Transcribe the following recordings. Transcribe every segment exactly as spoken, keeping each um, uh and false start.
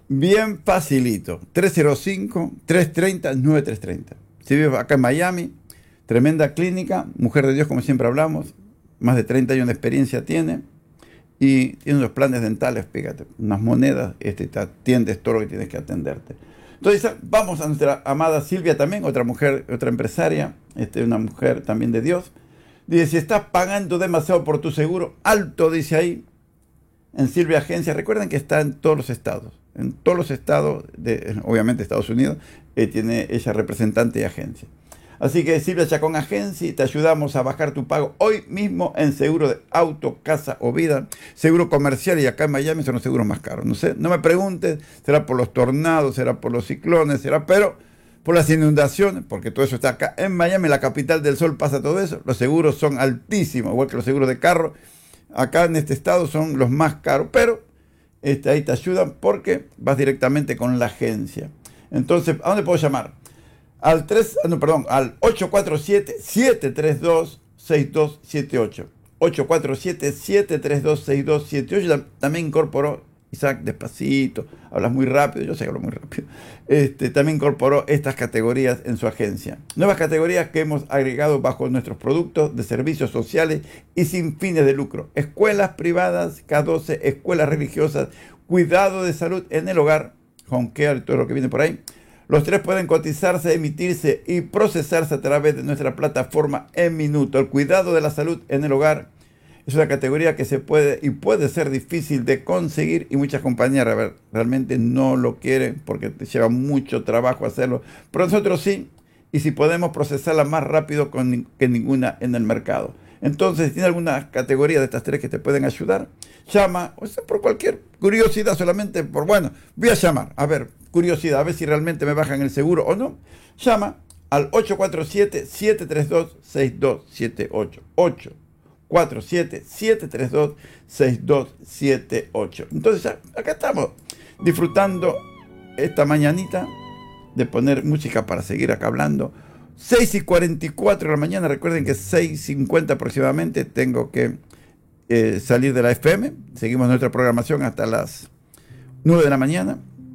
Bien facilito. tres cero cinco, tres tres cero, nueve tres tres cero. Si vive acá en Miami, tremenda clínica, mujer de Dios como siempre hablamos, más de treinta años de experiencia tiene y tiene unos planes dentales, fíjate, unas monedas, este, te atiendes todo lo que tienes que atenderte. Entonces vamos a nuestra amada Silvia también, otra mujer, otra empresaria, este, una mujer también de Dios. Dice, si estás pagando demasiado por tu seguro, alto, dice ahí, en Silvia Agencia. Recuerden que está en todos los estados, en todos los estados, de, obviamente Estados Unidos, eh, tiene ella representante y agencia. Así que Silvia Chacón Agencia, te ayudamos a bajar tu pago hoy mismo en seguro de auto, casa o vida, seguro comercial, y acá en Miami son los seguros más caros. No sé, no me preguntes, será por los tornados, será por los ciclones, será, pero por las inundaciones, porque todo eso está acá en Miami, la capital del sol, pasa todo eso. Los seguros son altísimos, igual que los seguros de carro. Acá en este estado son los más caros, pero este, ahí te ayudan porque vas directamente con la agencia. Entonces, ¿a dónde puedo llamar? Al tres, no, perdón, al ocho cuatro siete, siete tres dos, seis dos siete ocho. ocho cuatro siete, siete tres dos, seis dos siete ocho. También incorporó, Isaac, despacito, hablas muy rápido, yo sé que hablo muy rápido. Este, también incorporó estas categorías en su agencia. Nuevas categorías que hemos agregado bajo nuestros productos de servicios sociales y sin fines de lucro. Escuelas privadas, K doce, escuelas religiosas, cuidado de salud en el hogar, home care, todo lo que viene por ahí. Los tres pueden cotizarse, emitirse y procesarse a través de nuestra plataforma en minuto. El cuidado de la salud en el hogar es una categoría que se puede y puede ser difícil de conseguir y muchas compañías realmente no lo quieren porque te lleva mucho trabajo hacerlo. Pero nosotros sí, y si podemos procesarla más rápido con, que ninguna en el mercado. Entonces, si tiene alguna categoría de estas tres que te pueden ayudar, llama, o sea, por cualquier curiosidad, solamente por, bueno, voy a llamar, a ver, curiosidad, a ver si realmente me bajan el seguro o no. Llama al ocho cuatro siete, siete tres dos, seis dos siete ocho. ocho cuatro siete, siete tres dos, seis dos siete ocho. Entonces, ya, acá estamos, disfrutando esta mañanita de poner música para seguir acá hablando. seis y cuarenta y cuatro de la mañana, recuerden que seis y cincuenta aproximadamente tengo que eh, salir de la F M. Seguimos nuestra programación hasta las nueve de la mañana.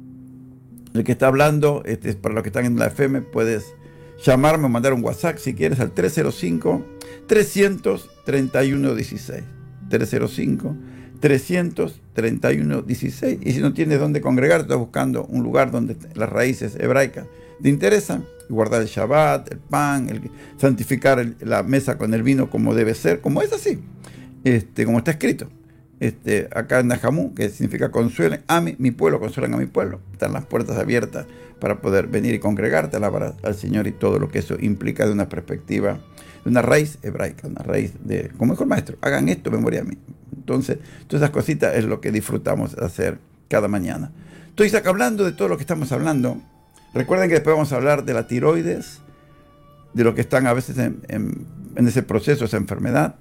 El que está hablando, este, para los que están en la F M, puedes llamarme o mandar un WhatsApp si quieres al tres cero cinco, tres tres uno, uno seis. tres cero cinco, tres tres uno, uno seis. Y si no tienes dónde congregar, estás buscando un lugar donde las raíces hebraicas te interesan, guardar el Shabbat, el pan, el, santificar el, la mesa con el vino como debe ser, como es así, este, como está escrito. Este, acá en Najamú, que significa consuelen a mi, mi pueblo, consuelan a mi pueblo. Están las puertas abiertas para poder venir y congregarte, alabar al Señor y todo lo que eso implica de una perspectiva, de una raíz hebraica, una raíz de, como dijo el maestro, hagan esto, memoria a mí. Entonces, todas esas cositas es lo que disfrutamos hacer cada mañana. Estoy Isaac hablando de todo lo que estamos hablando. Recuerden que después vamos a hablar de la tiroides, de lo que están a veces en, en, en ese proceso, esa enfermedad.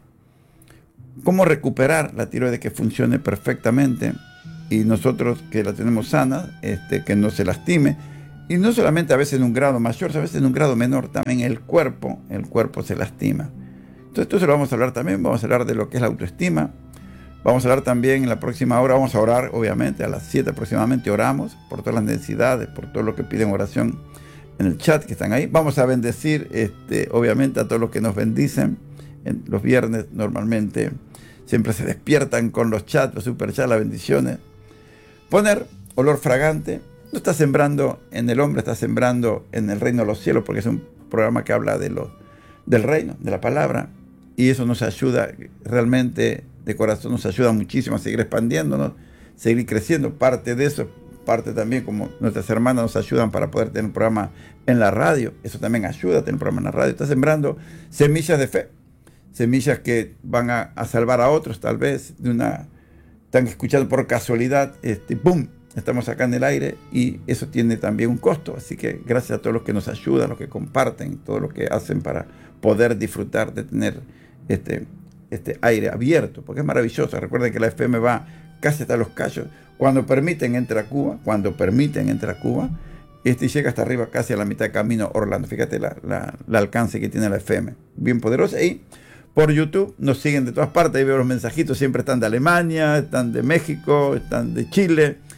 Cómo recuperar la tiroides que funcione perfectamente y nosotros que la tenemos sana, este, que no se lastime. Y no solamente a veces en un grado mayor, a veces en un grado menor, también el cuerpo, el cuerpo se lastima. Entonces, esto se lo vamos a hablar también, vamos a hablar de lo que es la autoestima. Vamos a hablar también en la próxima hora, vamos a orar, obviamente, a las siete aproximadamente oramos por todas las necesidades, por todo lo que piden oración en el chat que están ahí. Vamos a bendecir, este, obviamente, a todos los que nos bendicen. En los viernes normalmente siempre se despiertan con los chats, los superchats, las bendiciones. Poner olor fragante. No está sembrando en el hombre, está sembrando en el reino de los cielos, porque es un programa que habla de lo, del reino, de la palabra. Y eso nos ayuda realmente, de corazón, nos ayuda muchísimo a seguir expandiéndonos, seguir creciendo. Parte de eso, parte también como nuestras hermanas nos ayudan para poder tener un programa en la radio. Eso también ayuda a tener un programa en la radio. Está sembrando semillas de fe. Semillas que van a, a salvar a otros, tal vez, de una, están escuchando por casualidad, este, ¡boom!, estamos acá en el aire y eso tiene también un costo. Así que gracias a todos los que nos ayudan, los que comparten, todo lo que hacen para poder disfrutar de tener este, este aire abierto, porque es maravilloso. Recuerden que la F M va casi hasta Los Cayos. Cuando permiten, entra a Cuba, cuando permiten, entra a Cuba. Este llega hasta arriba, casi a la mitad de camino Orlando. Fíjate la, la, la alcance que tiene la F M, bien poderosa. Y por YouTube nos siguen de todas partes, ahí veo los mensajitos, siempre están de Alemania, están de México, están de Chile,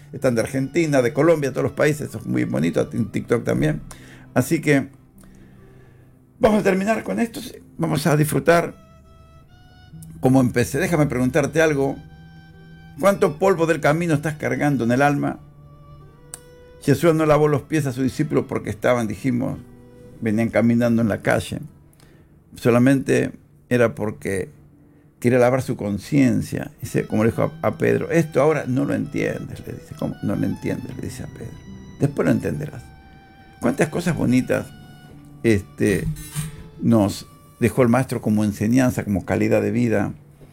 están de Argentina, de Colombia, todos los países, eso es muy bonito, en TikTok también. Así que vamos a terminar con esto, vamos a disfrutar como empecé. Déjame preguntarte algo. ¿Cuánto polvo del camino estás cargando en el alma? Jesús no lavó los pies a sus discípulos porque estaban, dijimos, venían caminando en la calle. Solamente era porque quería lavar su conciencia. Dice, como le dijo a, a Pedro, esto ahora no lo entiendes, le dice. ¿Cómo no lo entiendes? Le dice a Pedro. Después lo entenderás. ¿Cuántas cosas bonitas este, nos dejó el Maestro como enseñanza, como calidad de vida?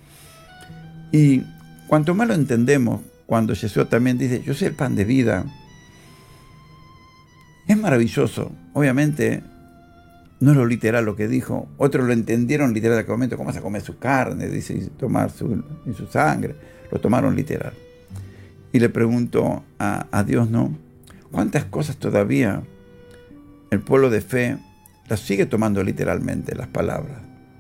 Y cuanto más lo entendemos, cuando Jesús también dice, yo soy el pan de vida, es maravilloso. Obviamente, no es lo literal lo que dijo. Otros lo entendieron literal en aquel momento. ¿Cómo vas a comer su carne? Dice, y tomar su, y su sangre. Lo tomaron literal. Y le preguntó a, a Dios, ¿no? ¿Cuántas cosas todavía el pueblo de fe las sigue tomando literalmente, las palabras?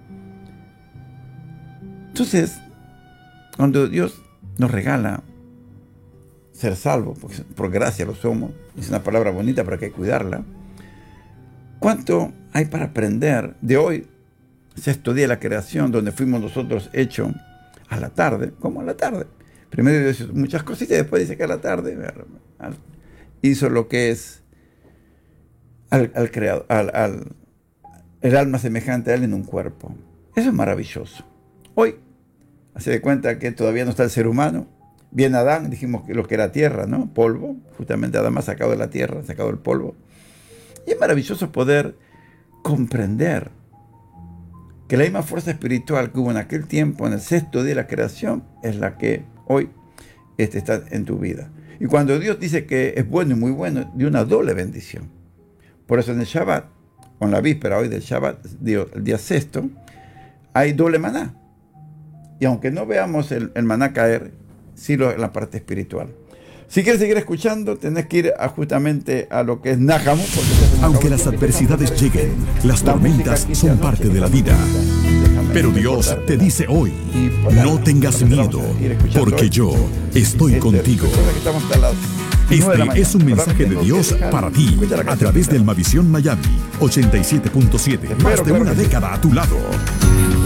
Entonces, cuando Dios nos regala ser salvos, porque por gracia lo somos, es una palabra bonita, pero hay que cuidarla. ¿Cuánto hay para aprender de hoy, sexto día de la creación, donde fuimos nosotros hechos a la tarde? ¿Cómo a la tarde? Primero Dios hizo muchas cositas y después dice que a la tarde hizo lo que es al, al creado, al, al, el alma semejante a él en un cuerpo. Eso es maravilloso. Hoy, hace de cuenta que todavía no está el ser humano. Viene Adán, dijimos que lo que era tierra, ¿no? Polvo. Justamente Adán ha sacado de la tierra, ha sacado el polvo. Y es maravilloso poder comprender que la misma fuerza espiritual que hubo en aquel tiempo, en el sexto día de la creación, es la que hoy este, está en tu vida. Y cuando Dios dice que es bueno y muy bueno, dio una doble bendición. Por eso en el Shabbat, con la víspera hoy del Shabbat, el día sexto, hay doble maná. Y aunque no veamos el, el maná caer, sí lo, en la parte espiritual. Si quieres seguir escuchando, tenés que ir a, justamente a lo que es Nahamu. Aunque las adversidades lleguen, las tormentas son parte de la vida. Pero Dios te dice hoy, no tengas miedo, porque yo estoy contigo. Este es un mensaje de Dios para ti, a través del Mavisión Miami ochenta y siete punto siete. Más de una década a tu lado.